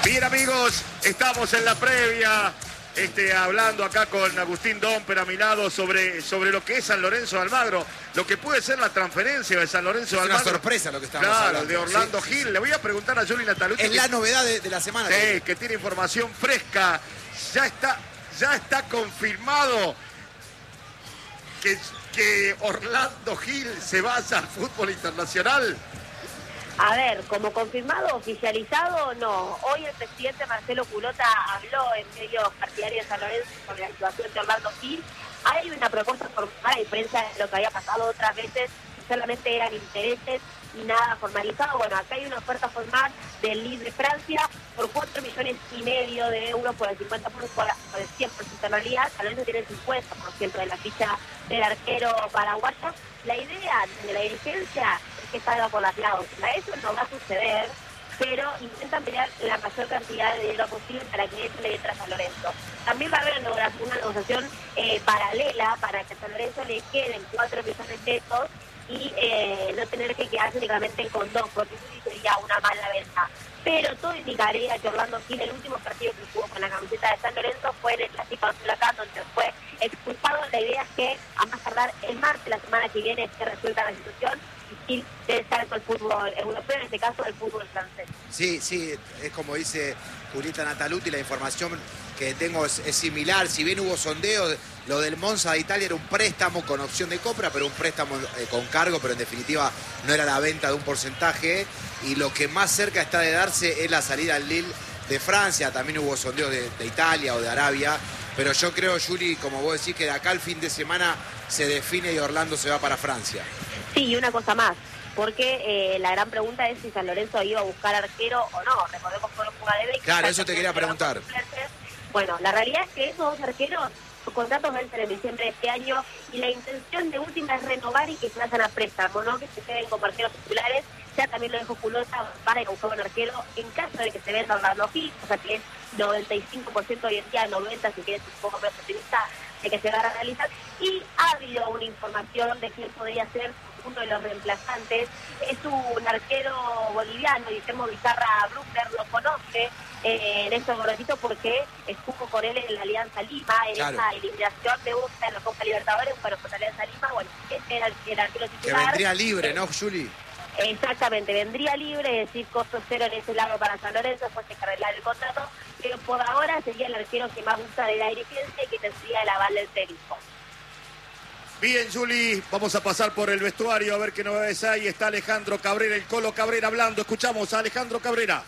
Bien, amigos, estamos en la previa, hablando acá con Agustín Domper a mi lado sobre lo que es San Lorenzo de Almagro, lo que puede ser la transferencia de San Lorenzo de Almagro. Es una sorpresa lo que estamos hablando. Claro, de Orlando sí, Gil. sí. Le voy a preguntar a Juli Natalucci. Es la novedad de la semana. Sí, que tiene información fresca. Ya está confirmado que Orlando Gil se vaya al fútbol internacional. A ver, como confirmado, oficializado, no. Hoy el presidente Marcelo Culota habló en medios partidarios de San Lorenzo sobre la situación de Orlando Gil. Hay una propuesta formal, a diferencia de lo que había pasado otras veces, solamente eran intereses y nada formalizado. Bueno, acá hay una oferta formal del Lille de Francia por 4,5 millones de euros por el 50%, por el 100% en realidad. San Lorenzo tiene el 50% de la ficha del arquero paraguayo. La idea de la dirigencia es que salga por las cláusulas. Eso no va a suceder, pero intentan pelear la mayor cantidad de dinero posible para que eso le entre a San Lorenzo. También va a haber una negociación paralela para que a San Lorenzo le queden 4 millones de pesos y no tener que quedarse únicamente con 2, porque eso sería una mala venta. Pero todo indicaría que Orlando Gil, el último partido que jugó con la camiseta de San Lorenzo fue en el Clásico Azul, donde fue expulsado. La idea es que a más tardar el martes, la semana que viene, se resuelta la situación y Gil debe estar con el fútbol europeo, en este caso el fútbol francés. Sí, es como dice Julieta Natalucci, la información que tengo es similar. Si bien hubo sondeos, lo del Monza de Italia era un préstamo con opción de compra, pero un préstamo con cargo, pero en definitiva no era la venta de un porcentaje. Y lo que más cerca está de darse es la salida al Lille de Francia. También hubo sondeos de Italia o de Arabia. Pero yo creo, Juli, como vos decís, que de acá al fin de semana se define y Orlando se va para Francia. Sí, y una cosa más, porque la gran pregunta es si San Lorenzo iba a buscar arquero o no. Recordemos que no juega de Claro, eso te quería preguntar. Bueno, la realidad es que esos dos arqueros, sus contratos vencen en diciembre de este año y la intención de última es renovar y que se vayan a préstamo, no que se queden como arqueros titulares. Ya también lo dijo Culota, para ir a buscar un arquero en caso de que se venda Orlando Gil, o sea que es 95% hoy en día, 90% si quieres un poco más optimista, de que se va a realizar. Y ha habido una información de quién podría ser uno de los reemplazantes. Es un arquero boliviano, Guillermo Bizarra Bruckner, lo conoce Néstor Gorosito porque estuvo con él en la Alianza Lima, en esa eliminación de UCA en la Copa Libertadores, pero con la Alianza Lima. Bueno, este era el arquero titular. Que vendría libre, ¿no, Juli? Exactamente, vendría libre, es decir, costo cero en ese lado para San Lorenzo, después de arreglar el contrato, pero por ahora sería el arquero que más gusta de la dirigencia y que tendría el aval del técnico. Bien, Juli, vamos a pasar por el vestuario a ver qué novedades hay. Está Alejandro Cabrera, el Colo Cabrera hablando. Escuchamos a Alejandro Cabrera.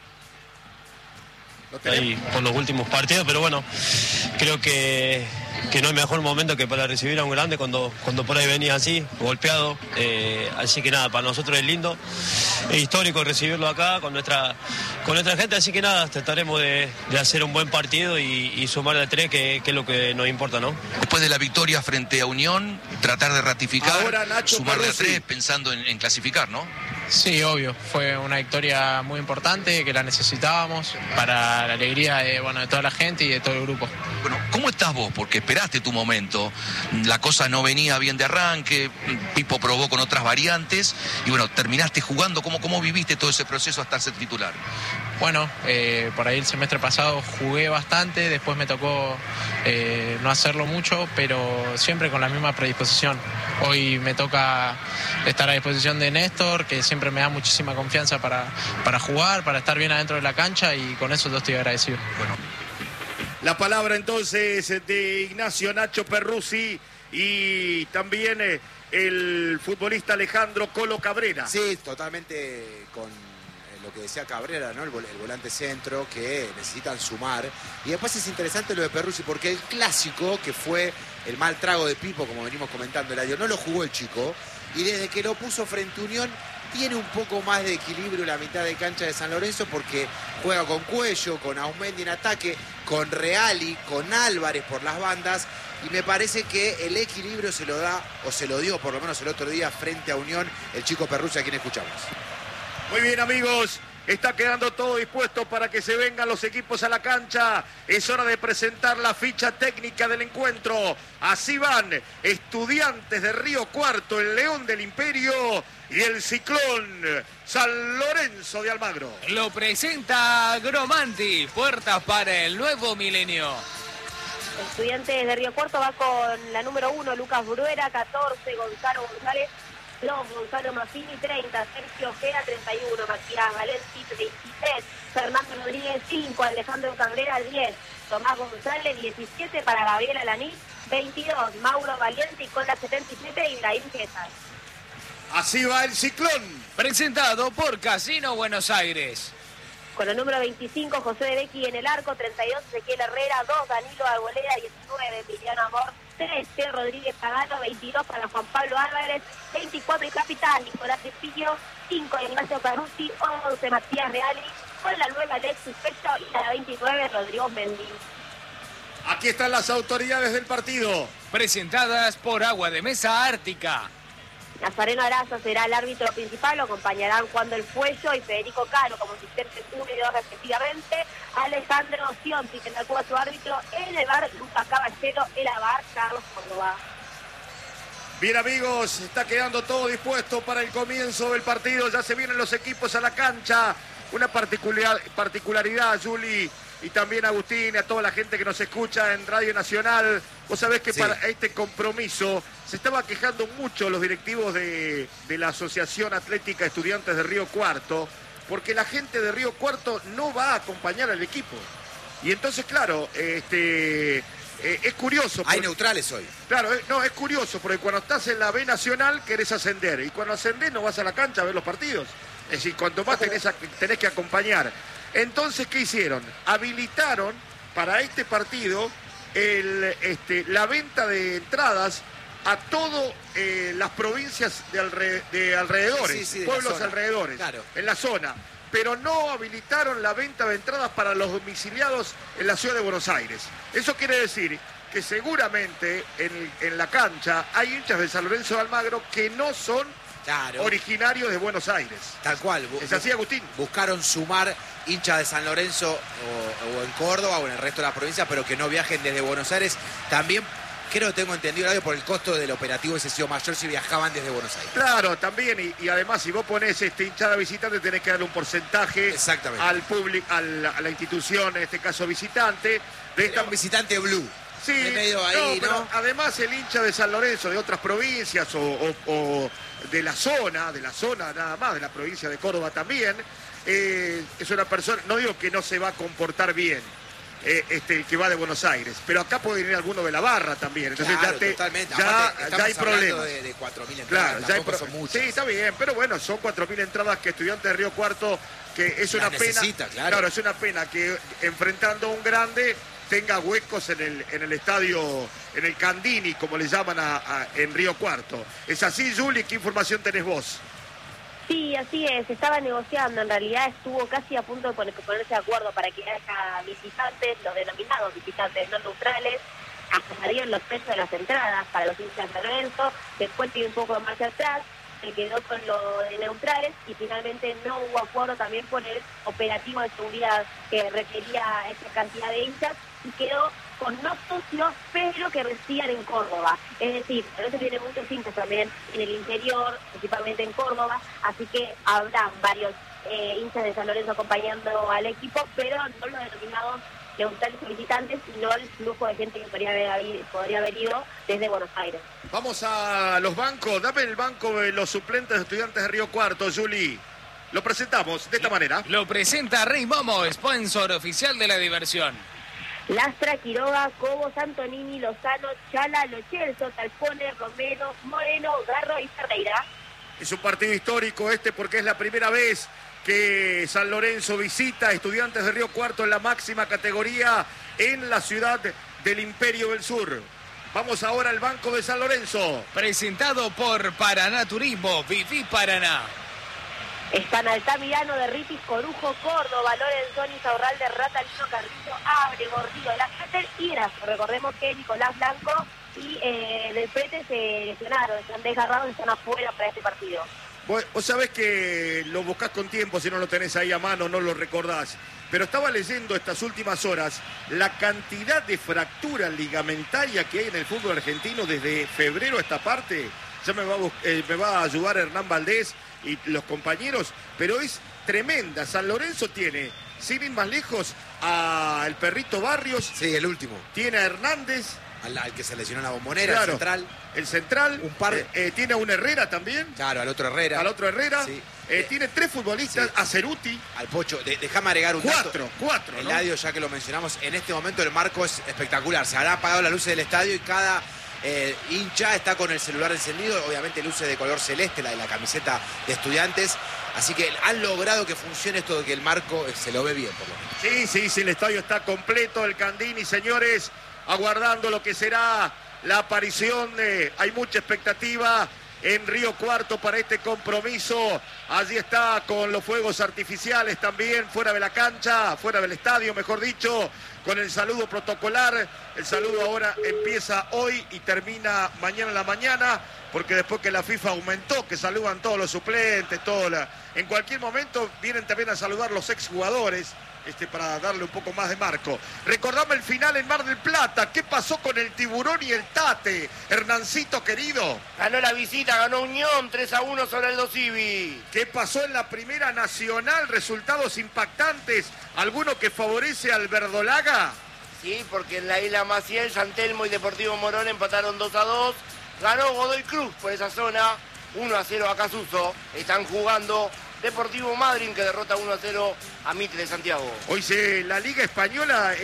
Ahí por los últimos partidos, pero bueno, creo que no hay mejor momento que para recibir a un grande cuando por ahí venía así, golpeado. Así que nada, para nosotros es lindo, es histórico recibirlo acá con nuestra gente, así que nada, trataremos de hacer un buen partido y sumar de 3, que es lo que nos importa, ¿no? Después de la victoria frente a Unión, tratar de ratificar, ahora, Nacho, sumar de 3 pensando en clasificar, ¿no? Sí, obvio, fue una victoria muy importante que la necesitábamos para la alegría de toda la gente y de todo el grupo. Bueno, ¿cómo estás vos? Porque esperaste tu momento, la cosa no venía bien de arranque, Pipo probó con otras variantes y bueno, terminaste jugando. ¿Cómo viviste todo ese proceso hasta ser titular? Bueno, por ahí el semestre pasado jugué bastante, después me tocó no hacerlo mucho, pero siempre con la misma predisposición. Hoy me toca estar a disposición de Néstor, que siempre me da muchísima confianza para jugar, para estar bien adentro de la cancha y con eso yo estoy agradecido. Bueno. La palabra entonces de Ignacio Nacho Perruzzi y también el futbolista Alejandro Colo Cabrera. Sí, totalmente con lo que decía Cabrera, ¿no? El volante centro, que necesitan sumar. Y después es interesante lo de Perruzzi, porque el clásico, que fue el mal trago de Pipo, como venimos comentando, Eladio, no lo jugó el chico. Y desde que lo puso frente a Unión, tiene un poco más de equilibrio la mitad de cancha de San Lorenzo, porque juega con Cuello, con Aumendi en ataque, con Reali, con Álvarez por las bandas. Y me parece que el equilibrio se lo da, o se lo dio por lo menos el otro día frente a Unión, el chico Perruzzi, a quien escuchamos. Muy bien, amigos, Está quedando todo dispuesto para que se vengan los equipos a la cancha. Es hora de presentar la ficha técnica del encuentro. Así van Estudiantes de Río Cuarto, el León del Imperio y el Ciclón San Lorenzo de Almagro. Lo presenta Gromanti, puertas para el nuevo milenio. Estudiantes de Río Cuarto va con la número 1, Lucas Bruera, 14, Gonzalo González, 2, Gonzalo Maffini, 30, Sergio Ojeda, 31, Matías Valenti, 23, Fernando Rodríguez, 5, Alejandro Cabrera, 10, Tomás González, 17 para Gabriel Alaní, 22, Mauro Valiente y con la 77, Ibrahim Quesas. Así va el Ciclón. Presentado por Casino Buenos Aires. Con el número 25, José de Becchi en el arco, 32, Ezequiel Herrera, 2, Danilo Arboleda, 19, Emiliano Amor, 13, Rodríguez Pagano, 22 para Juan Pablo Álvarez, 24 y capitán Nicolás Tripillo, 5, Ignacio Peruzzi, 11, Matías Reali, con la 9, Alexis Pecho y la 29, Rodrigo Mendy. Aquí están las autoridades del partido. Presentadas por Agua de Mesa Ártica. Nazareno Araza será el árbitro principal, lo acompañarán Juan del Fuello y Federico Caro como asistentes 1 y 2 respectivamente. Alejandro Cionti tendrá como su árbitro en el bar, Lucas Caballero, el bar, Carlos Córdoba. Bien amigos, está quedando todo dispuesto para el comienzo del partido. Ya se vienen los equipos a la cancha. Una particularidad, Juli, y también Agustín, y a toda la gente que nos escucha en Radio Nacional. Vos sabés que para este compromiso se estaba quejando mucho los directivos de la Asociación Atlética Estudiantes de Río Cuarto, porque la gente de Río Cuarto no va a acompañar al equipo. Y entonces, claro, es curioso. Hay neutrales hoy. Claro, es curioso, porque cuando estás en la B Nacional querés ascender, y cuando ascendés no vas a la cancha a ver los partidos. Es decir, cuanto más tenés que acompañar. Entonces, ¿qué hicieron? Habilitaron para este partido la venta de entradas a todas las provincias de alrededores, de pueblos alrededores, claro, en la zona. Pero no habilitaron la venta de entradas para los domiciliados en la ciudad de Buenos Aires. Eso quiere decir que seguramente en la cancha hay hinchas de San Lorenzo de Almagro que no son originarios de Buenos Aires. Tal cual. ¿Es así, Agustín? Buscaron sumar hinchas de San Lorenzo o en Córdoba o en el resto de la provincia, pero que no viajen desde Buenos Aires. También creo que tengo entendido algo por el costo del operativo ese sido mayor si viajaban desde Buenos Aires. Claro, también, y además si vos ponés hinchada visitante tenés que darle un porcentaje al público, a la institución, en este caso visitante. Un visitante blue. Sí, medio ahí, pero además el hincha de San Lorenzo de otras provincias o de la zona nada más, de la provincia de Córdoba también, es una persona, no digo que no se va a comportar bien, el que va de Buenos Aires, pero acá puede venir alguno de la barra también, entonces claro, totalmente. ya hay problemas. De 4.000 entradas, claro, ya hay son muchas. Sí, está bien, pero bueno, son 4.000 entradas que Estudiantes de Río Cuarto, que es una pena, claro, es una pena que enfrentando a un grande tenga huecos en el estadio, en el Candini, como le llaman en Río Cuarto. ¿Es así, Juli? ¿Qué información tenés vos? Sí, así es. Se estaba negociando. En realidad estuvo casi a punto de ponerse de acuerdo para que haya visitantes, los denominados visitantes no neutrales. Hasta salieron los precios de las entradas para los hinchas de Lorenzo. Después tiene un poco de marcha atrás. Se quedó con lo de neutrales y finalmente no hubo acuerdo también por el operativo de seguridad que requería esa cantidad de hinchas y quedó con no socios, pero que residían en Córdoba. Es decir, a veces tiene muchos hinchas también en el interior, principalmente en Córdoba, así que habrá varios hinchas de San Lorenzo acompañando al equipo, pero no los denominados neutrales y visitantes, sino el flujo de gente que podría haber ido desde Buenos Aires. Vamos a los bancos. Dame el banco de los suplentes de Estudiantes de Río Cuarto, Juli. Lo presentamos de esta manera. Lo presenta Rey Momo, sponsor oficial de la diversión. Lastra, Quiroga, Cobos, Antonini, Lozano, Chala, Lochelso, Talpone, Romero, Moreno, Garro y Ferreira. Es un partido histórico porque es la primera vez que San Lorenzo visita a Estudiantes de Río Cuarto en la máxima categoría en la ciudad del Imperio del Sur. Vamos ahora al banco de San Lorenzo. Presentado por Paraná Turismo, Viví Paraná. Están Altamirano, de Ritis, Corujo, Córdoba, Lorenzoni, Saurralde, Ratalino, Carrillo, Abre, Gordillo, Lacater y Grasso. Recordemos que Nicolás Blanco y Del Prete se lesionaron, están desgarrados y están afuera para este partido. Vos sabés que lo buscás con tiempo, si no lo tenés ahí a mano, no lo recordás. Pero estaba leyendo estas últimas horas la cantidad de fracturas ligamentarias que hay en el fútbol argentino desde febrero a esta parte. Ya me va a ayudar Hernán Valdés y los compañeros, pero es tremenda. San Lorenzo tiene, sin ir más lejos, al Perrito Barrios. Sí, el último. Tiene a Hernández. Al que se lesionó en la Bombonera, claro, el central. Un par. Tiene a un Herrera también. Claro, al otro Herrera. Sí. Tiene 3 futbolistas, sí. A Ceruti. Al Pocho. Déjame agregar un dato. 4, El ¿no? estadio, ya que lo mencionamos, en este momento el marco es espectacular. Se habrán apagado las luces del estadio y cada hincha está con el celular encendido. Obviamente luces de color celeste, la de la camiseta de Estudiantes. Así que han logrado que funcione esto de que el marco se lo ve bien, por lo menos. Sí, el estadio está completo, el Candini, señores, aguardando lo que será la aparición. Hay mucha expectativa en Río Cuarto para este compromiso. Allí está con los fuegos artificiales también, fuera de la cancha, fuera del estadio, mejor dicho, con el saludo protocolar. El saludo ahora empieza hoy y termina mañana en la mañana, porque después que la FIFA aumentó, que saludan todos los suplentes, en cualquier momento vienen también a saludar los exjugadores. Para darle un poco más de marco. Recordame el final en Mar del Plata. ¿Qué pasó con el Tiburón y el Tate? Hernancito querido. Ganó la visita, ganó Unión 3-1 sobre el Dosivi. ¿Qué pasó en la Primera Nacional? Resultados impactantes. ¿Alguno que favorece al Verdolaga? Sí, porque en la Isla Maciel, San Telmo y Deportivo Morón empataron 2-2. Ganó Godoy Cruz por esa zona, 1-0 a Casuso. Están jugando Deportivo Madryn, que derrota 1-0 a Mitre de Santiago. Hoy la Liga Española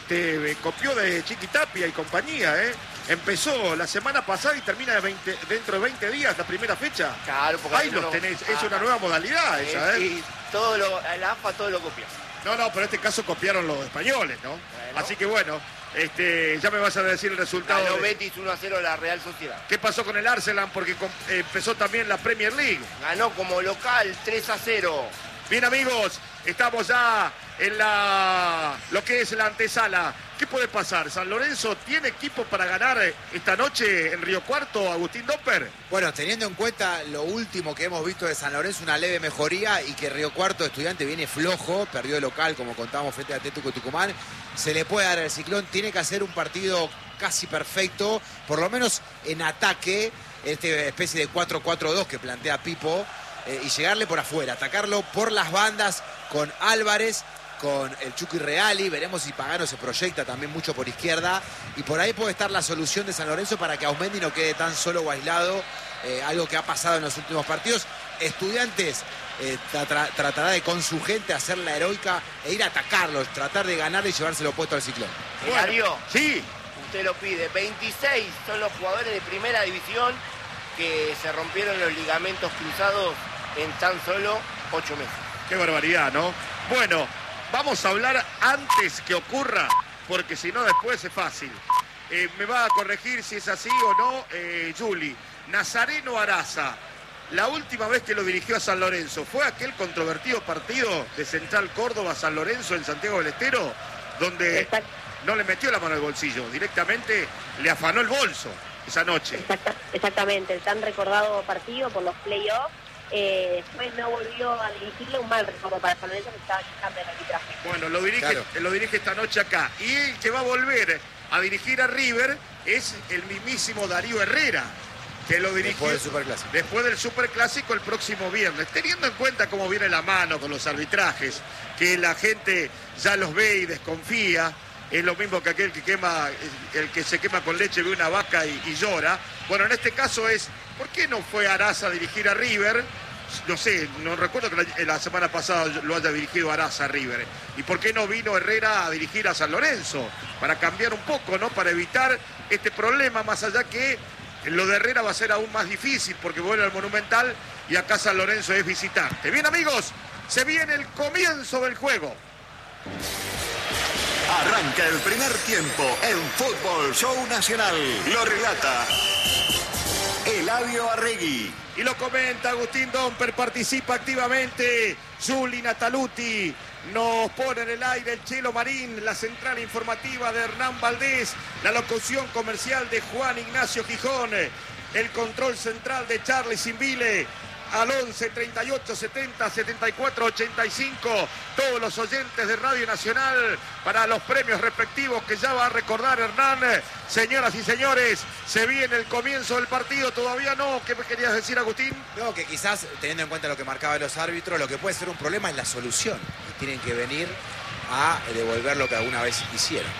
copió de Chiquitapia y compañía. Empezó la semana pasada y termina dentro de 20 días la primera fecha. Claro, porque ahí los tenés. Es una nueva modalidad esa, Y la AFA todo lo copia. No, pero en este caso copiaron los españoles, ¿no? Bueno. Así que bueno, ya me vas a decir el resultado. Ganó Betis 1-0 a la Real Sociedad. ¿Qué pasó con el Arsenal? Porque empezó también la Premier League. Ganó como local 3-0. Bien, amigos, estamos ya en lo que es la antesala. ¿Qué puede pasar? ¿San Lorenzo tiene equipo para ganar esta noche en Río Cuarto, Agustín Dopper? Bueno, teniendo en cuenta lo último que hemos visto de San Lorenzo, una leve mejoría, y que Río Cuarto Estudiante viene flojo, perdió de local, como contábamos, frente a Atlético Tucumán, se le puede dar el Ciclón, tiene que hacer un partido casi perfecto, por lo menos en ataque, especie de 4-4-2 que plantea Pipo, y llegarle por afuera, atacarlo por las bandas con Álvarez, con el Chucky Reali. Veremos si Pagano se proyecta también mucho por izquierda, y por ahí puede estar la solución de San Lorenzo para que Aumendi no quede tan solo o aislado, algo que ha pasado en los últimos partidos. Estudiantes tratará de con su gente hacer la heroica e ir a atacarlos, tratar de ganar y llevárselo puesto al Ciclón. Mario, sí, usted lo pide. 26 son los jugadores de primera división que se rompieron los ligamentos cruzados en tan solo 8 meses. Qué barbaridad, ¿no? Bueno, vamos a hablar antes que ocurra, porque si no después es fácil. Me va a corregir si es así o no, Juli. Nazareno Araza, la última vez que lo dirigió a San Lorenzo, ¿fue aquel controvertido partido de Central Córdoba San Lorenzo en Santiago del Estero? Donde no le metió la mano al bolsillo, directamente le afanó el bolso esa noche. Exactamente, el tan recordado partido por los playoffs. Después no volvió a dirigirle, un mal recuerdo para San Lorenzo, que estaba quitando el arbitraje. Bueno, lo dirige esta noche acá. Y el que va a volver a dirigir a River es el mismísimo Darío Herrera, que lo dirige después del Superclásico el próximo viernes. Teniendo en cuenta cómo viene la mano con los arbitrajes, que la gente ya los ve y desconfía. Es lo mismo que aquel que se quema con leche, ve una vaca y llora. Bueno, en este caso ¿por qué no fue Araza a dirigir a River? No sé, no recuerdo que la semana pasada lo haya dirigido Araza a River. ¿Y por qué no vino Herrera a dirigir a San Lorenzo? Para cambiar un poco, ¿no? Para evitar este problema, más allá que lo de Herrera va a ser aún más difícil, porque vuelve al Monumental y acá San Lorenzo es visitante. Bien, amigos, se viene el comienzo del juego. Arranca el primer tiempo en Fútbol Show Nacional. Lo relata Eladio Arregui. Y lo comenta Agustín Domper, participa activamente Juli Nataluti. Nos pone en el aire el Chelo Marín, la central informativa de Hernán Valdés, la locución comercial de Juan Ignacio Gijón, el control central de Charlie Simbile. al 11 38 70 74 85. Todos los oyentes de Radio Nacional para los premios respectivos que ya va a recordar Hernán. Señoras y señores, se viene el comienzo del partido. Todavía no. ¿Qué me querías decir, Agustín? No, que quizás, teniendo en cuenta lo que marcaban los árbitros, lo que puede ser un problema es la solución. Y tienen que venir a devolver lo que alguna vez hicieron.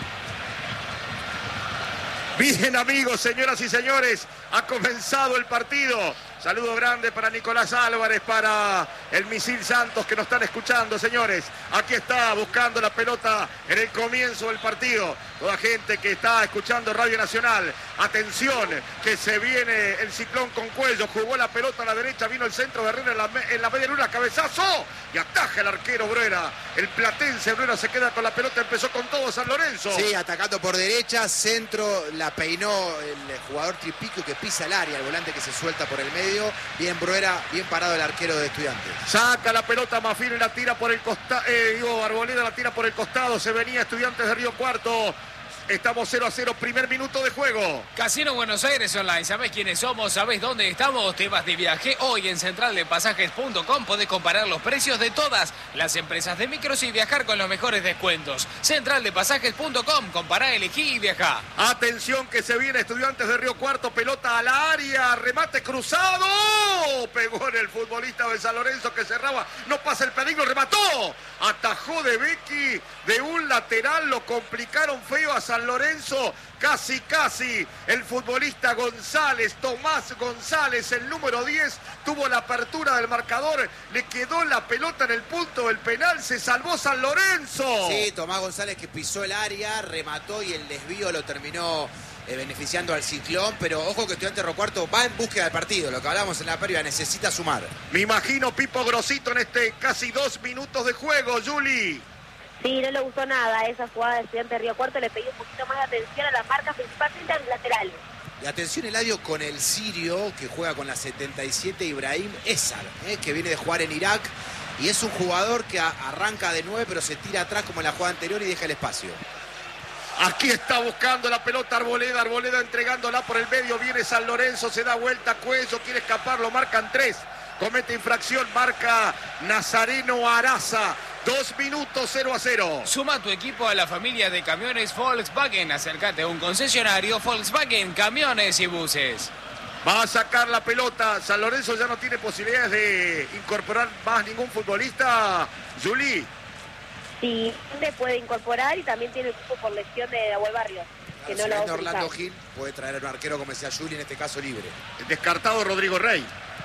Bien, amigos, señoras y señores, ha comenzado el partido. Saludo grande para Nicolás Álvarez, para el Misil Santos que nos están escuchando, señores. Aquí está buscando la pelota en el comienzo del partido. Toda gente que está escuchando Radio Nacional. Atención, que se viene el ciclón con Cuello. Jugó la pelota a la derecha, vino el centro de Herrera en la media luna, cabezazo. Y ataja el arquero Bruera. El platense Bruera se queda con la pelota, empezó con todo San Lorenzo. Sí, atacando por derecha, centro, la peinó el jugador Tripico que pisa el área, el volante que se suelta por el medio. Bien Bruera, bien parado el arquero de Estudiantes. Saca la pelota Mafini, la tira por el costado. Arboleda la tira por el costado. Se venía Estudiantes de Río Cuarto. Estamos 0-0, primer minuto de juego. Casino Buenos Aires Online, ¿sabés quiénes somos? ¿Sabés dónde estamos? Te vas de viaje. Hoy en centraldepasajes.com podés comparar los precios de todas las empresas de micros y viajar con los mejores descuentos. Centraldepasajes.com, compará, elegí y viajá. Atención que se viene Estudiantes de Río Cuarto, pelota a la área, remate cruzado. Pegó en el futbolista de San Lorenzo que cerraba, no pasa el peligro, remató. Atajó de Becky de un lateral, lo complicaron feo a San Lorenzo, casi, el futbolista González, Tomás González, el número 10, tuvo la apertura del marcador, le quedó la pelota en el punto del penal, se salvó San Lorenzo. Sí, Tomás González que pisó el área, remató y el desvío lo terminó beneficiando al Ciclón, pero ojo que Estudiantes de Río Cuarto va en búsqueda del partido, lo que hablamos en la previa, necesita sumar. Me imagino Pipo Grosito en este casi 2 minutos de juego, Juli. Sí, no le gustó nada esa jugada de Estudiantes de Río Cuarto, le pedí un poquito más de atención a las marcas, principalmente a los laterales. Y atención, Eladio, con el sirio que juega con la 77, Ibrahim Ezar, que viene de jugar en Irak, y es un jugador que arranca de 9, pero se tira atrás como en la jugada anterior y deja el espacio. Aquí está buscando la pelota Arboleda entregándola por el medio, viene San Lorenzo, se da vuelta, Cuello, quiere escapar, lo marcan 3, comete infracción, marca Nazareno Araza. 2 minutos, 0-0. Suma tu equipo a la familia de camiones Volkswagen. Acércate a un concesionario Volkswagen, camiones y buses. Va a sacar la pelota. San Lorenzo ya no tiene posibilidades de incorporar más ningún futbolista. Juli. Sí, le puede incorporar y también tiene el equipo por lesión de Nahuel Barrios. Que no lo va a utilizar. Orlando Gil puede traer a un arquero como decía Juli, en este caso libre. Descartado Rodrigo Rey.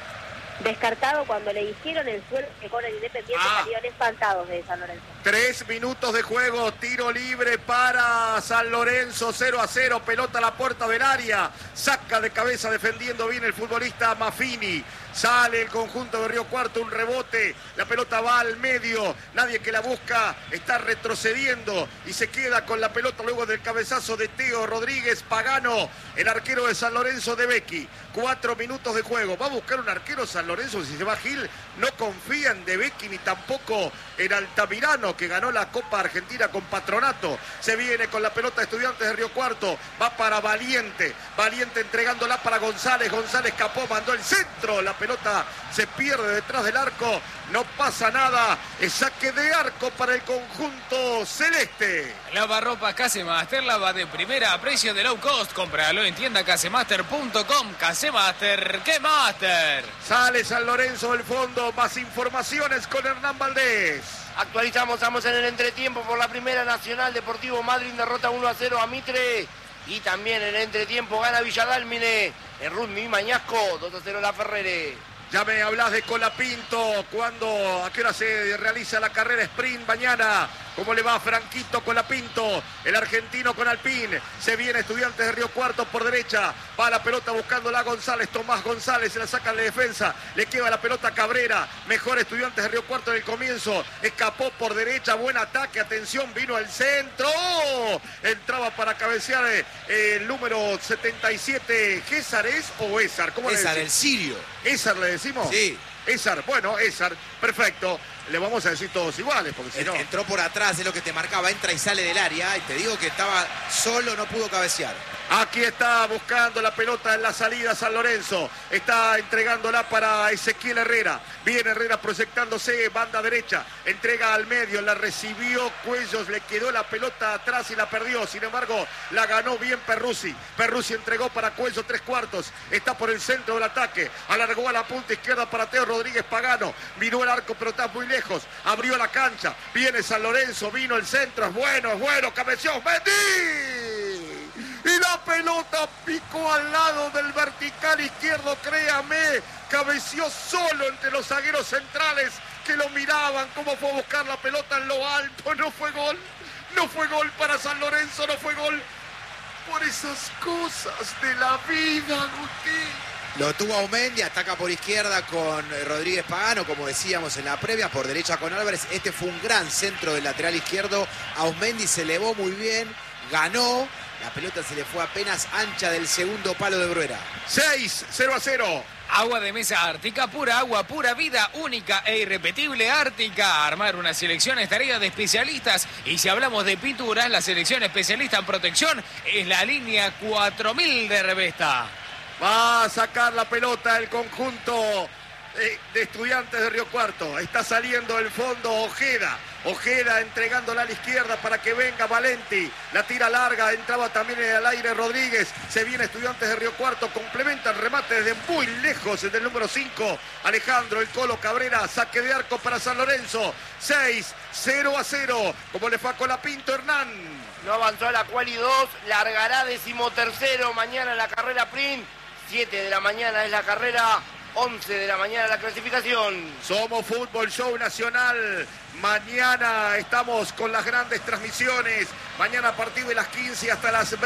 Descartado cuando le hicieron el suelo que con el Independiente salieron espantados de San Lorenzo. 3 minutos de juego, tiro libre para San Lorenzo, 0-0, pelota a la puerta del área, saca de cabeza defendiendo bien el futbolista Mafini. Sale el conjunto de Río Cuarto, un rebote, la pelota va al medio, nadie que la busca, está retrocediendo y se queda con la pelota luego del cabezazo de Teo Rodríguez Pagano, el arquero de San Lorenzo de Becky. 4 minutos de juego, va a buscar un arquero San Lorenzo, si se va Gil, no confía en De Becky ni tampoco en Altamirano, que ganó la Copa Argentina con Patronato. Se viene con la pelota Estudiantes de Río Cuarto, va para Valiente entregándola para González, escapó, mandó el centro, la pelota se pierde detrás del arco, no pasa nada, es saque de arco para el conjunto celeste. Lavarropas Casemaster, lava de primera a precio de low cost, cómpralo en tienda casemaster.com. Casemaster, ¡qué master! Sale San Lorenzo del fondo, más informaciones con Hernán Valdés. Actualizamos, estamos en el entretiempo por la Primera Nacional. Deportivo Madryn derrota 1-0 a Mitre. Y también en el entretiempo gana Villadálmine. En Rugby Mañasco, 2-0 La Ferrere. Ya me hablas de Colapinto, ¿a qué hora se realiza la carrera sprint mañana? ¿Cómo le va Franquito Colapinto? El argentino con Alpine. Se viene Estudiantes de Río Cuarto por derecha. Va la pelota buscándola González. Tomás González se la saca de defensa. Le queda la pelota a Cabrera. Mejor Estudiantes de Río Cuarto en el comienzo. Escapó por derecha. Buen ataque. Atención, vino al centro. Entraba para cabecear el número 77. ¿César es o Ezar? ¿Cómo le decimos? El sirio. ¿Ezar le decimos? Sí. Ezar, bueno, Ezar, perfecto. Le vamos a decir todos iguales, porque si no... Entró por atrás, es lo que te marcaba, entra y sale del área, y te digo que estaba solo, no pudo cabecear. Aquí está buscando la pelota en la salida San Lorenzo. Está entregándola para Ezequiel Herrera. Viene Herrera proyectándose, banda derecha. Entrega al medio, la recibió Cuellos, le quedó la pelota atrás y la perdió. Sin embargo, la ganó bien Perruzzi. Perruzzi entregó para Cuellos 3/4. Está por el centro del ataque. Alargó a la punta izquierda para Teo Rodríguez Pagano. Miró el arco, pero está muy lejos. Abrió la cancha. Viene San Lorenzo, vino el centro. Es bueno. Cabeció Mendy. Y la pelota picó al lado del vertical izquierdo, créame. Cabeció solo entre los zagueros centrales que lo miraban cómo fue a buscar la pelota en lo alto. No fue gol. No fue gol para San Lorenzo, no fue gol. Por esas cosas de la vida, Agustín. Lo tuvo Aumendi, ataca por izquierda con Rodríguez Pagano, como decíamos en la previa, por derecha con Álvarez. Este fue un gran centro del lateral izquierdo. Aumendi se elevó muy bien, ganó. La pelota se le fue apenas ancha del segundo palo de Bruera. 6-0. Agua de mesa Ártica, pura agua, pura vida, única e irrepetible Ártica. Armar una selección es tarea de especialistas. Y si hablamos de pinturas, la selección especialista en protección es la línea 4000 de Revesta. Va a sacar la pelota el conjunto de Estudiantes de Río Cuarto. Está saliendo el fondo Ojeda. Ojeda entregándola a la izquierda para que venga Valenti. La tira larga, entraba también al aire Rodríguez. Se viene Estudiantes de Río Cuarto. Complementa el remate desde muy lejos del número 5. Alejandro El Colo Cabrera. Saque de arco para San Lorenzo. 6-0. Como le fue a Colapinto Hernán. No avanzó a la quali 2. Largará 13º mañana la carrera sprint. 7 de la mañana es la carrera. 11 de la mañana la clasificación. Somos Fútbol Show Nacional. Mañana estamos con las grandes transmisiones. Mañana a partir de las 15 hasta las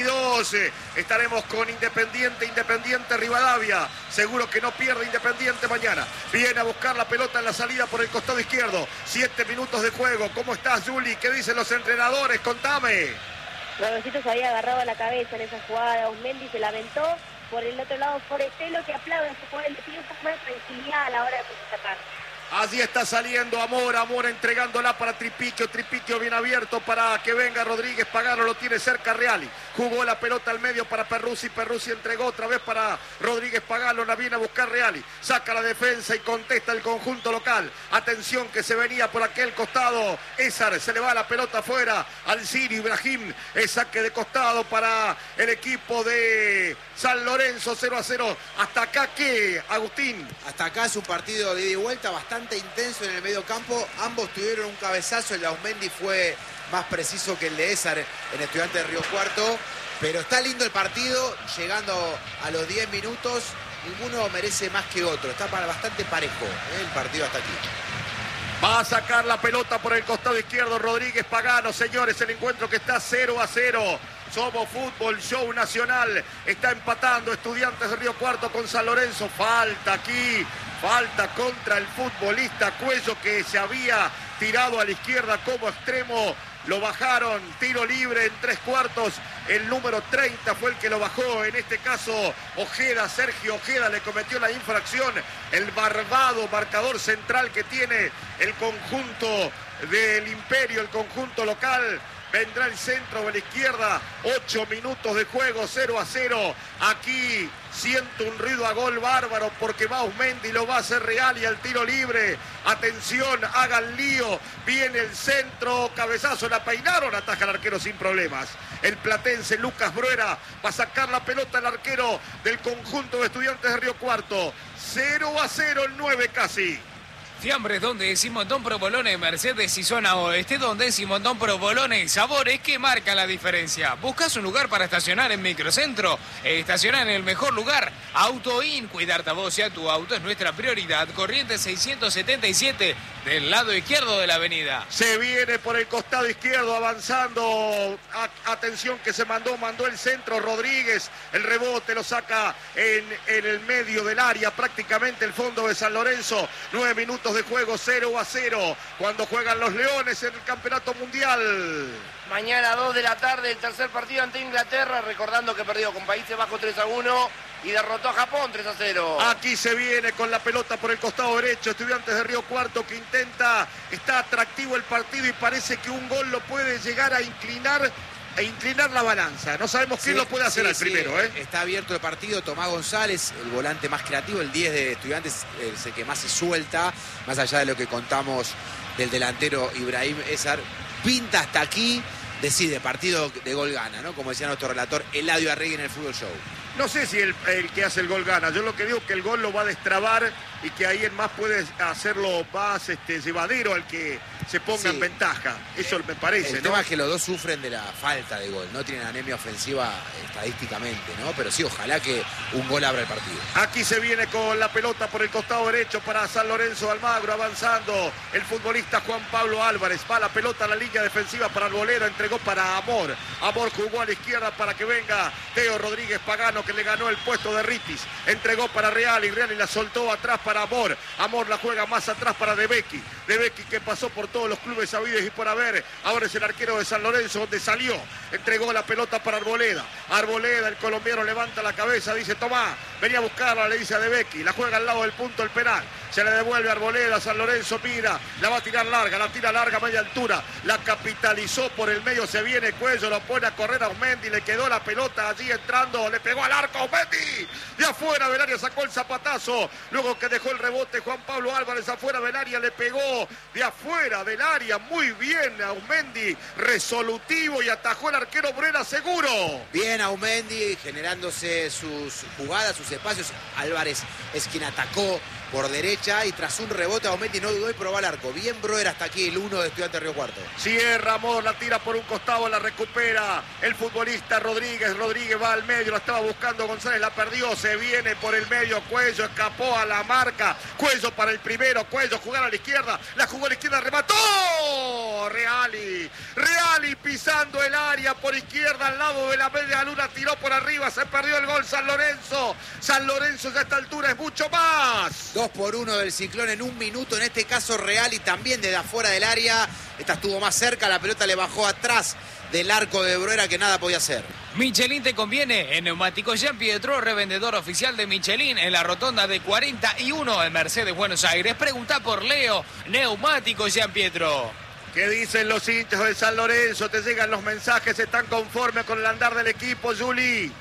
22 estaremos con Independiente Rivadavia. Seguro que no pierde Independiente mañana. Viene a buscar la pelota en la salida por el costado izquierdo. 7 minutos de juego. ¿Cómo estás, Juli? ¿Qué dicen los entrenadores? Contame. Rodolfito se había agarrado a la cabeza en esa jugada. Osmendi se lamentó. Por el otro lado, Forestelo, que aplaude a su jugador, le pide un poco más de tranquilidad a la hora de sacar. Así está saliendo Amor entregándola para Tripiquio bien abierto para que venga Rodríguez Pagano, lo tiene cerca Reali. Jugó la pelota al medio para Perruzzi entregó otra vez para Rodríguez Pagano, la viene a buscar Reali. Saca la defensa y contesta el conjunto local. Atención que se venía por aquel costado. Ezar, se le va la pelota afuera al Siri Ibrahim. Es saque de costado para el equipo de San Lorenzo, 0-0. Hasta acá, ¿qué, Agustín? Hasta acá es un partido de ida y vuelta bastante intenso en el medio campo. Ambos tuvieron un cabezazo. El de Aumendi fue más preciso que el de Ezar en Estudiantes de Río Cuarto. Pero está lindo el partido. Llegando a los 10 minutos, ninguno merece más que otro. Está bastante parejo el partido hasta aquí. Va a sacar la pelota por el costado izquierdo Rodríguez Pagano. Señores, el encuentro que está 0-0. Somos Fútbol Show Nacional. Está empatando Estudiantes de Río Cuarto con San Lorenzo. Falta aquí. Falta contra el futbolista Cuello, que se había tirado a la izquierda como extremo. Lo bajaron. Tiro libre en 3/4. El número 30 fue el que lo bajó. En este caso, Ojeda, Sergio Ojeda le cometió la infracción. El barbado marcador central que tiene el conjunto del Imperio, el conjunto local. Vendrá el centro de la izquierda. 8 minutos de juego, 0-0. Aquí siento un ruido a gol bárbaro porque va Osmendi, lo va a hacer Real y al tiro libre. Atención, hagan lío. Viene el centro, cabezazo, la peinaron, ataja al arquero sin problemas. El platense Lucas Bruera va a sacar la pelota al arquero del conjunto de Estudiantes de Río Cuarto. 0-0 el 9 casi. Fiambres donde Simondón Provolone, Mercedes y zona oeste, donde Simondón Provolone, sabores que marcan la diferencia. ¿Buscas un lugar para estacionar en Microcentro? Estacionar en el mejor lugar. AutoIn, cuidarte a vos y a tu auto es nuestra prioridad. Corriente 677 del lado izquierdo de la avenida. Se viene por el costado izquierdo avanzando. Atención que se mandó el centro Rodríguez. El rebote lo saca en el medio del área, prácticamente el fondo de San Lorenzo. 9 minutos de juego, 0-0, cuando juegan los Leones en el Campeonato Mundial. Mañana 2 de la tarde, el tercer partido ante Inglaterra, recordando que perdió con Países Bajos 3-1 y derrotó a Japón 3-0. Aquí se viene con la pelota por el costado derecho, Estudiantes de Río Cuarto que intenta, está atractivo el partido y parece que un gol lo puede llegar a inclinar inclinar la balanza. No sabemos quién lo puede hacer al primero. Está abierto el partido. Tomás González, el volante más creativo, el 10 de Estudiantes, es el que más se suelta, más allá de lo que contamos del delantero Ibrahim Ezar. Pinta hasta aquí, decide, partido de gol gana, ¿no? Como decía nuestro relator Eladio Arregui en el Fútbol Show. No sé si el que hace el gol gana. Yo lo que digo es que el gol lo va a destrabar y que ahí en más puede hacerlo más llevadero al que se ponga en ventaja. Eso me parece. El tema es que los dos sufren de la falta de gol. No tienen anemia ofensiva estadísticamente, ¿no? Pero sí, ojalá que un gol abra el partido. Aquí se viene con la pelota por el costado derecho para San Lorenzo de Almagro, avanzando el futbolista Juan Pablo Álvarez. Va la pelota a la línea defensiva para Arboleda, entregó para Amor. Amor jugó a la izquierda para que venga Teo Rodríguez Pagano, que le ganó el puesto de Ritis. Entregó para Real y Real y la soltó atrás para Amor. Amor la juega más atrás para De Becchi. De Becchi, que pasó por todos los clubes sabidos y por haber. Ahora es el arquero de San Lorenzo, donde salió. Entregó la pelota para Arboleda. Arboleda, el colombiano, levanta la cabeza, dice: Tomá, venía a buscarla, le dice a De Becchi. La juega al lado del punto del penal. Se le devuelve a Arboleda. San Lorenzo mira, la va a tirar larga, la tira larga a media altura. La capitalizó por el medio, se viene Cuello, lo pone a correr a Aumendi. Le quedó la pelota allí entrando, le pegó al arco Aumendi. De afuera del área sacó el zapatazo. Luego que dejó el rebote Juan Pablo Álvarez afuera del área, le pegó de afuera del área. Muy bien Aumendi, resolutivo, y atajó el arquero Brera seguro. Bien Aumendi, generándose sus jugadas, sus espacios. Álvarez es quien atacó por derecha y tras un rebote Aumendi no dudó y probó al arco. Bien Broer hasta aquí, el 1 de Estudiantes Río Cuarto. Cierra Amor, la tira por un costado, la recupera el futbolista Rodríguez. Rodríguez va al medio, la estaba buscando González, la perdió, se viene por el medio Cuello, escapó a la marca. Cuello para el primero, Cuello jugar a la izquierda, la jugó a la izquierda, remató. Reali pisando el área por izquierda al lado de la media luna, tiró por arriba, se perdió el gol San Lorenzo. San Lorenzo ya a esta altura es mucho más. 2-1 del Ciclón en un minuto, en este caso Real y también desde afuera del área. Esta estuvo más cerca, la pelota le bajó atrás del arco de Bruera, que nada podía hacer. Michelin te conviene. En Neumáticos Jean Pietro, revendedor oficial de Michelin en la rotonda de 41 en Mercedes, Buenos Aires. Pregunta por Leo. Neumáticos Jean Pietro. ¿Qué dicen los hinchas de San Lorenzo? Te llegan los mensajes, ¿están conformes con el andar del equipo, Juli?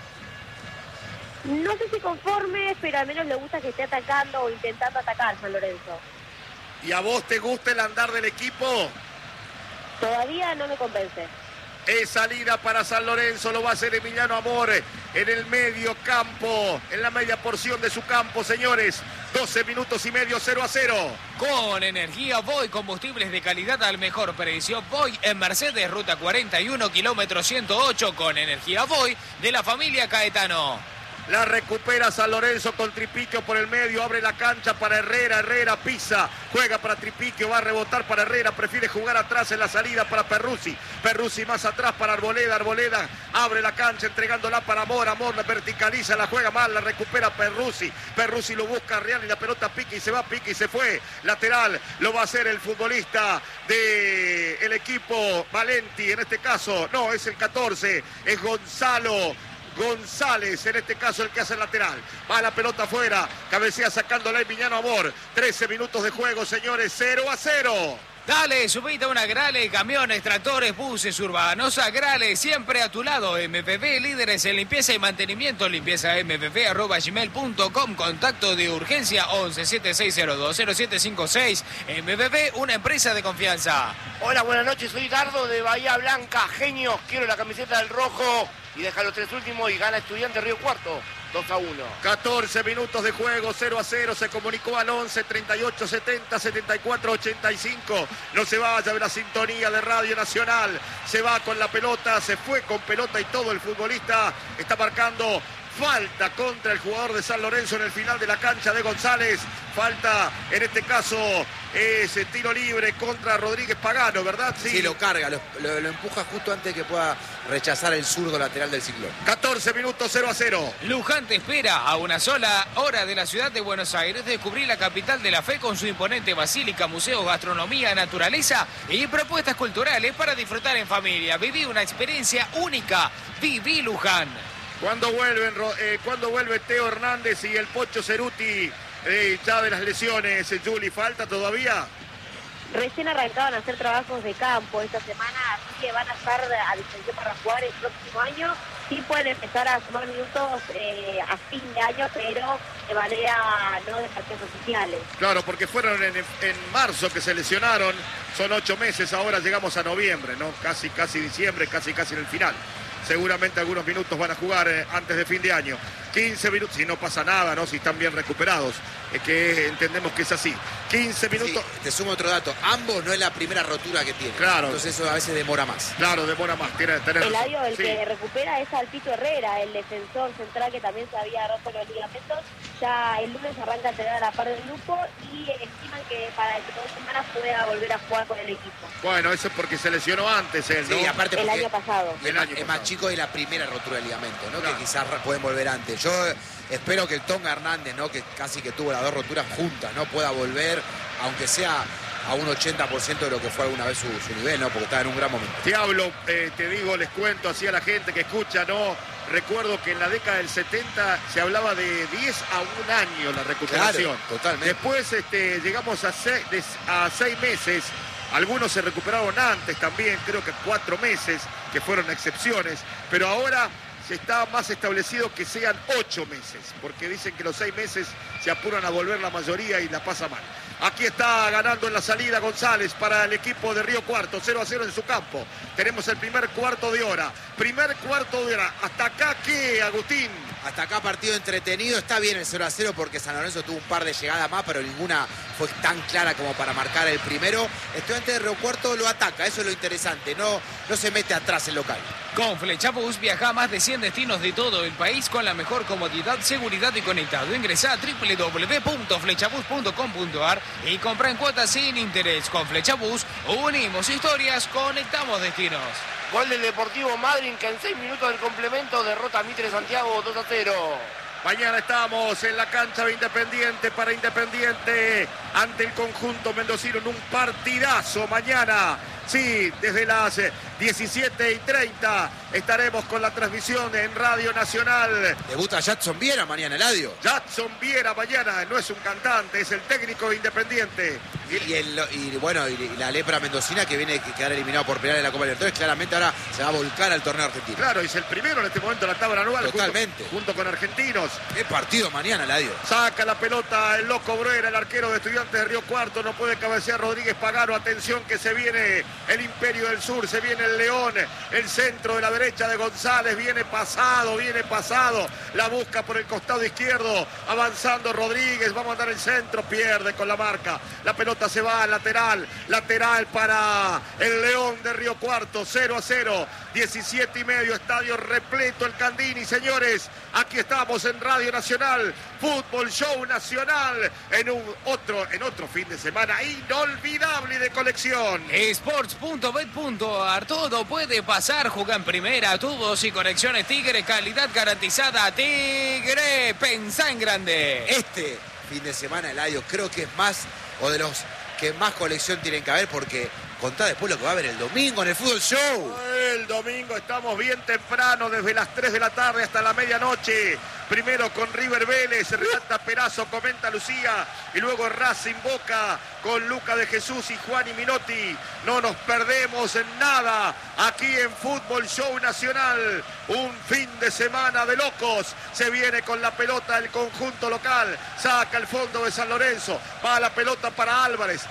No sé si conforme, pero al menos le gusta que esté atacando o intentando atacar San Lorenzo. ¿Y a vos te gusta el andar del equipo? Todavía no me convence. Es salida para San Lorenzo, lo va a hacer Emiliano Amor en el medio campo, en la media porción de su campo, señores. 12 minutos y medio, 0-0. Con energía Voy, combustibles de calidad al mejor precio. Voy en Mercedes, ruta 41, kilómetro 108, con energía Voy de la familia Caetano. La recupera San Lorenzo con Tripiquio por el medio, abre la cancha para Herrera, Herrera pisa, juega para Tripiquio, va a rebotar para Herrera, prefiere jugar atrás en la salida para Perruzzi, Perruzzi más atrás para Arboleda, Arboleda abre la cancha entregándola para Amor, Amor la verticaliza, la juega mal, la recupera Perruzzi, Perruzzi lo busca Real y la pelota pica y se va, pica y se fue, lateral, lo va a hacer el futbolista del equipo Valenti, en este caso, no, es el 14, es González, en este caso el que hace el lateral. Va la pelota afuera, cabecea sacándola Emiliano Amor. 13 minutos de juego, señores, 0-0. Dale, subite a una Grale, camiones, tractores, buses urbanos. A Grale, siempre a tu lado. MPP, líderes en limpieza y mantenimiento. limpiezampp@gmail.com. Contacto de urgencia 1176020756. MPP, una empresa de confianza. Hola, buenas noches, soy Dardo de Bahía Blanca. Genios, quiero la camiseta del rojo. Y deja los 3 últimos y gana Estudiantes Río Cuarto. 2-1. 14 minutos de juego, 0-0. Se comunicó al 11 38 70 74 85. No se vaya de la sintonía de Radio Nacional. Se va con la pelota, se fue con pelota y todo. El futbolista está marcando falta contra el jugador de San Lorenzo en el final de la cancha de González. Falta, en este caso, es tiro libre contra Rodríguez Pagano, ¿verdad? Sí, lo carga, lo empuja justo antes de que pueda rechazar el zurdo lateral del Ciclón. 14 minutos, 0-0. Luján te espera a una sola hora de la ciudad de Buenos Aires. Descubrí la capital de la fe con su imponente basílica, museos, gastronomía, naturaleza y propuestas culturales para disfrutar en familia. Viví una experiencia única. Viví Luján. ¿Cuándo vuelve Teo Hernández y el Pocho Ceruti ya de las lesiones? Juli, ¿falta todavía? recién arrancaban a hacer trabajos de campo esta semana, así que van a estar a disposición para jugar el próximo año. Sí pueden empezar a sumar minutos a fin de año, pero de manera no de partidos oficiales. Claro, porque fueron en marzo que se lesionaron, son 8 meses, ahora llegamos a noviembre, ¿no? Casi diciembre, casi en el final. Seguramente algunos minutos van a jugar antes de fin de año. 15 minutos, si no pasa nada, ¿no? Si están bien recuperados, que entendemos que es así. 15 minutos. Sí, te sumo otro dato. Ambos no es la primera rotura que tienen. Claro. Entonces eso a veces demora más. Claro, demora más. El que recupera es Alpito Herrera, el defensor central que también se había roto los ligamentos. Ya el lunes arranca a tener a la par del grupo y estiman que para dentro de 2 semanas pueda volver a jugar con el equipo. Bueno, eso es porque se lesionó antes él, ¿no? Sí, aparte el año pasado. Es más chico de la primera rotura de ligamento, ¿no? Claro. Que quizás pueden volver antes. Yo espero que el Tonga Hernández, ¿no? Que casi que tuvo las 2 roturas juntas, ¿no? Pueda volver, aunque sea a un 80% de lo que fue alguna vez su nivel, ¿no? Porque está en un gran momento. Te hablo, te digo, les cuento así a la gente que escucha, ¿no? Recuerdo que en la década del 70 se hablaba de 10 a 1 año la recuperación. Claro, totalmente. Después llegamos a 6 meses. Algunos se recuperaron antes también, creo que 4 meses, que fueron excepciones. Pero ahora se está más establecido que sean 8 meses, porque dicen que los 6 meses se apuran a volver la mayoría y la pasa mal. Aquí está ganando en la salida González para el equipo de Río Cuarto, 0-0 en su campo. Tenemos el primer cuarto de hora. ¿Hasta acá qué, Agustín? Hasta acá partido entretenido. Está bien el 0-0 porque San Lorenzo tuvo un par de llegadas más, pero ninguna fue tan clara como para marcar el primero. Estudiantes de Río Cuarto lo ataca, eso es lo interesante. No se mete atrás el local. Con Flechabús viaja a más de 100 destinos de todo el país con la mejor comodidad, seguridad y conectado. Ingresa a www.flechabus.com.ar y compra en cuotas sin interés. Con Flechabús unimos historias, conectamos destinos. Gol del Deportivo Madryn que en 6 minutos del complemento derrota a Mitre Santiago 2-0. Mañana estamos en la cancha de Independiente para Independiente ante el conjunto mendocino en un partidazo mañana. Sí, desde las 17:30 estaremos con la transmisión en Radio Nacional. Debuta Jadson Viera mañana, Eladio. Jadson Viera mañana, no es un cantante, es el técnico de Independiente. Y la lepra mendocina que viene a quedar eliminado por penal en la Copa Libertadores, claramente ahora se va a volcar al torneo argentino. Claro, es el primero en este momento en la tabla anual. Totalmente. Junto con Argentinos. Qué partido mañana, Eladio. Saca la pelota el Loco Bruera, el arquero de Estudiantes de Río Cuarto. No puede cabecear Rodríguez Pagano. Atención que se viene el Imperio del Sur, se viene el León. El centro de la derecha de González viene pasado. La busca por el costado izquierdo. Avanzando Rodríguez. Va a mandar el centro. Pierde con la marca. La pelota se va al lateral para el León de Río Cuarto, 0-0, 17:30, estadio repleto el Candini, señores, aquí estamos en Radio Nacional, Fútbol Show Nacional, en otro fin de semana inolvidable y de colección. Sports.bet.ar, todo puede pasar, juega en primera, tubos y conexiones Tigre, calidad garantizada, Tigre, pensá en grande. Este fin de semana, Eladio, creo que es más, o de los que más colección tienen que haber, porque contá después lo que va a haber el domingo en el Fútbol Show. El domingo estamos bien temprano, desde las 3 de la tarde hasta la medianoche. Primero con River Vélez, relata Perazo, comenta Lucía, y luego Racing Boca con Luca de Jesús y Juan y Minotti. No nos perdemos en nada aquí en Fútbol Show Nacional. Un fin de semana de locos. Se viene con la pelota el conjunto local. Saca el fondo de San Lorenzo. Va la pelota para Álvarez.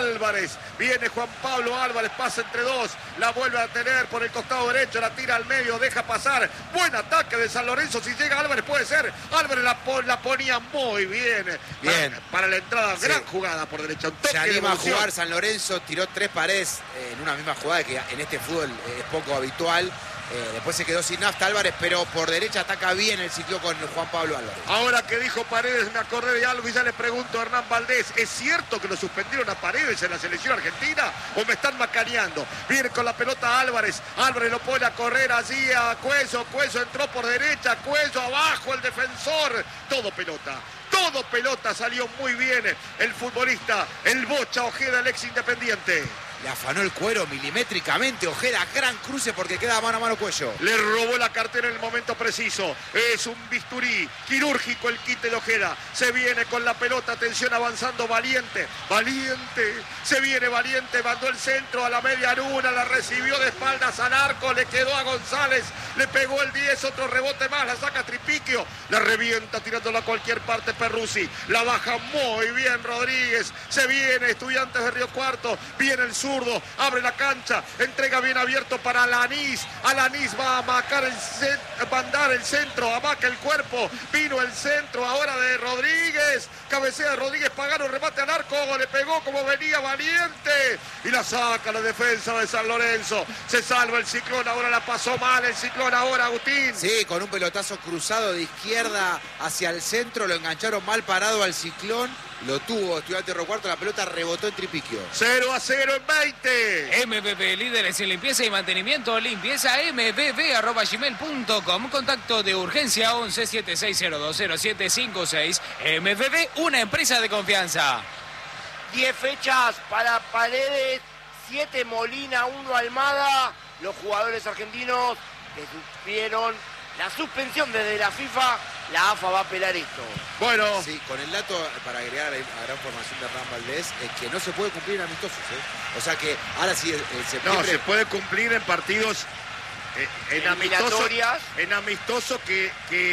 Viene Juan Pablo Álvarez, pasa entre dos. La vuelve a tener por el costado derecho. La tira al medio, deja pasar. Buen ataque de San Lorenzo. Si llega Álvarez puede ser. Álvarez la ponía muy bien. Para la entrada. Sí. Gran jugada por derecha. Se anima a jugar San Lorenzo. Tiró 3 paredes en una misma jugada que en este fútbol es poco habitual. Después se quedó sin nafta Álvarez, pero por derecha ataca bien el ciclo con Juan Pablo Álvarez. Ahora que dijo Paredes, me acordé de algo y ya le pregunto a Hernán Valdés. ¿Es cierto que lo suspendieron a Paredes en la selección argentina o me están macaneando? Viene con la pelota Álvarez lo pone a correr allí a Cuello entró por derecha, Cuello abajo el defensor. Todo pelota, salió muy bien el futbolista, el Bocha Ojeda, el ex Independiente. Le afanó el cuero milimétricamente. Ojeda, gran cruce porque queda mano a mano Cuello. Le robó la cartera en el momento preciso. Es un bisturí quirúrgico el quite de Ojeda. Se viene con la pelota, atención, avanzando Valiente. Valiente, se viene Valiente, mandó el centro a la media luna, la recibió de espaldas al arco, le quedó a González, le pegó el 10, otro rebote más, la saca Tripiquio, la revienta tirándola a cualquier parte Perruzzi. La baja muy bien Rodríguez. Se viene Estudiantes de Río Cuarto, viene el zurdo, abre la cancha, entrega bien abierto para Alanís. Alanís va a mandar el centro, amaca el cuerpo, vino el centro ahora de Rodríguez, cabecea de Rodríguez, Pagano, remate al arco, le pegó como venía Valiente y la saca la defensa de San Lorenzo. Se salva el Ciclón, ahora la pasó mal el Ciclón ahora, Agustín. Sí, con un pelotazo cruzado de izquierda hacia el centro, lo engancharon mal parado al Ciclón. Lo tuvo Estudiantes de Río Cuarto, la pelota rebotó en Tripiquio. 0-0 en 20. MBB, líderes en limpieza y mantenimiento, limpieza mbb@gmail.com. Contacto de urgencia 11-7602-0756. MBB, una empresa de confianza. 10 fechas para Paredes, 7 Molina, 1 Almada. Los jugadores argentinos que sufrieron la suspensión desde la FIFA, la AFA va a apelar esto. Bueno, sí, con el dato, para agregar a la gran formación de Hernán Valdés, es que no se puede cumplir en amistosos, ¿eh? O sea que ahora sí, en septiembre... No, se puede cumplir en partidos en amistosos que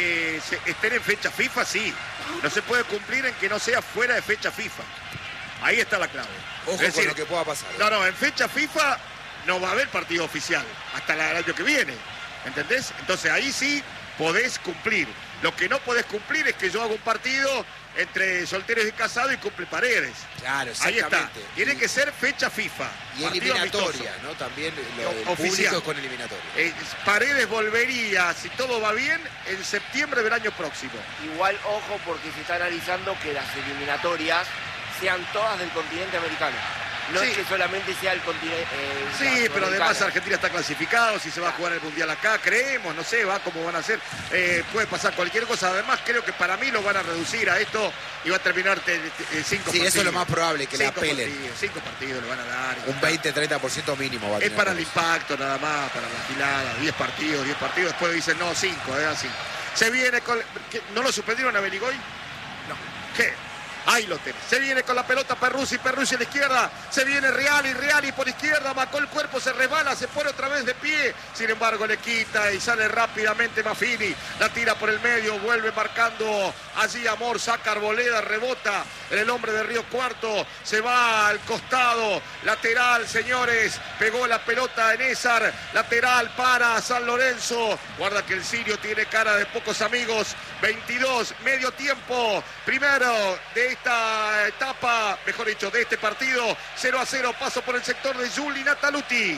estén en fecha FIFA, sí. No se puede cumplir en que no sea fuera de fecha FIFA. Ahí está la clave. Ojo es decir, con lo que pueda pasar. No, en fecha FIFA no va a haber partido oficial hasta el año que viene. ¿Entendés? Entonces ahí sí podés cumplir. Lo que no podés cumplir es que yo hago un partido entre solteros y casados y cumple Paredes. Claro, exactamente. Ahí está. Tiene que ser fecha FIFA. Y eliminatoria, ¿no? También lo oficial con eliminatoria. Paredes volvería, si todo va bien, en septiembre del año próximo. Igual, ojo, porque se está analizando que las eliminatorias sean todas del continente americano. No sí. Es que solamente sea el continente. Sí, pero además Argentina está clasificado, si se va a jugar el Mundial acá, creemos, no sé, va cómo van a hacer. Puede pasar cualquier cosa. Además, creo que para mí lo van a reducir a esto y va a terminar 5 partidos. Sí, eso es lo más probable, que le apelen. 5 partidos le van a dar. Un 20-30% mínimo va a tener. Es para el impacto nada más, para la gilada. 10 partidos. Después dicen, no, 5, 5. Se viene con... ¿No lo suspendieron a Beligoy? No. ¿Qué? Ahí lo tenés. Se viene con la pelota Perruzzi a la izquierda. Se viene Reali por izquierda. Macó el cuerpo, se resbala, se pone otra vez de pie. Sin embargo, le quita y sale rápidamente Maffini. La tira por el medio, vuelve marcando allí Amor. Saca Arboleda, rebota en el hombre de Río Cuarto. Se va al costado. Lateral, señores. Pegó la pelota en Ézar. Lateral para San Lorenzo. Guarda que el sirio tiene cara de pocos amigos. 22, medio tiempo. Primero de esta etapa, mejor dicho, de este partido. 0-0, paso por el sector de Juli Nataluti.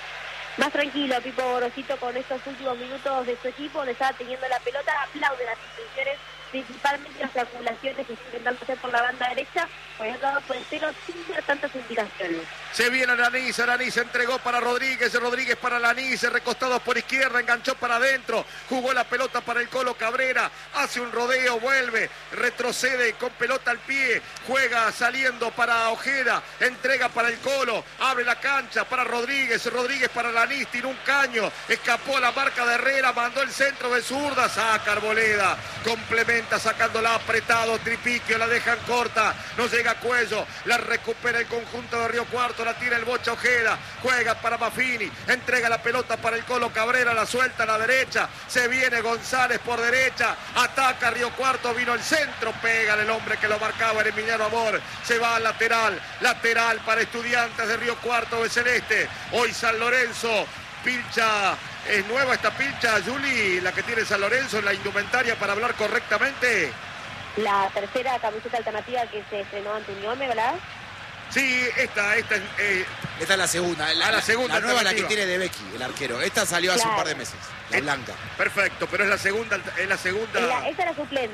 Más tranquilo, Pipo Gorosito, con estos últimos minutos de su equipo, donde estaba teniendo la pelota. Aplaude las intenciones, principalmente las triangulaciones que está intentando hacer por la banda derecha, pues ha dado por el cero sin dar tantas indicaciones. Se viene Alanís entregó para Rodríguez para Alanís, recostados por izquierda, enganchó para adentro, jugó la pelota para el Colo Cabrera, hace un rodeo, vuelve, retrocede con pelota al pie, juega saliendo para Ojeda, entrega para el Colo, abre la cancha para Rodríguez para Alanís, tiró un caño, escapó la marca de Herrera, mandó el centro de zurda, saca Arboleda, complementa sacándola apretado, Tripiquio, la dejan corta, no llega a Cuello, la recupera el conjunto de Río Cuarto, la tira el Bocha Ojeda, juega para Maffini, entrega la pelota para el Colo Cabrera, la suelta a la derecha, se viene González por derecha, ataca Río Cuarto, vino el centro, pega el hombre que lo marcaba, era Emiliano Amor, se va al lateral para Estudiantes de Río Cuarto de Celeste, hoy San Lorenzo, pilcha, es nueva esta pilcha, Juli, la que tiene San Lorenzo en la indumentaria para hablar correctamente. La tercera camiseta alternativa que se estrenó ante Unión, ¿verdad? Sí, esta es la segunda. La segunda, la nueva, la que tiene de Becky, el arquero. Esta salió hace un par de meses, la blanca. Perfecto, pero es la segunda. Esta es la suplente.